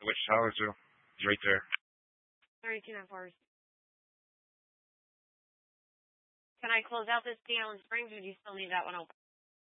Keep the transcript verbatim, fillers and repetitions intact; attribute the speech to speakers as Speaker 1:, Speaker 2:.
Speaker 1: Which tower to? It's right there.
Speaker 2: thirty-two nine fours. Can I close out this P Allen Springs, or do you still need that one open?